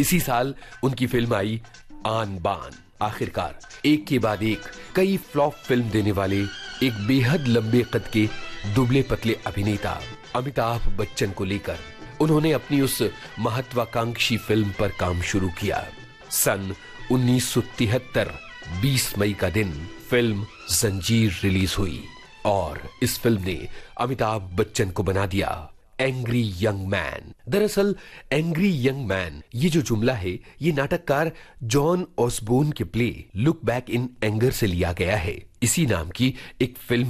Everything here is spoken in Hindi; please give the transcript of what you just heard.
इसी साल उनकी फिल्म आई आन बान। आखिरकार एक के बाद एक कई फ्लॉप फिल्म देने वाले एक बेहद लंबे कद के दुबले पतले अभिनेता अमिताभ बच्चन को लेकर उन्होंने अपनी उस महत्वाकांक्षी फिल्म पर काम शुरू किया। सन 1973 20 मई का दिन फिल्म जंजीर रिलीज हुई और इस फिल्म ने अमिताभ बच्चन को बना दिया एंग्री यंग मैन। दरअसल एंग्री यंग मैन ये जो जुमला है ये नाटककार जॉन ऑसबोर्न के play look back in anger से लिया गया है। इसी नाम की एक फिल्म